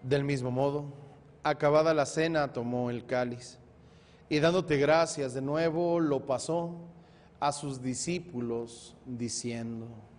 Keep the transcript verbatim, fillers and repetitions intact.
Del mismo modo, acabada la cena, tomó el cáliz y dándote gracias de nuevo, lo pasó a sus discípulos, diciendo: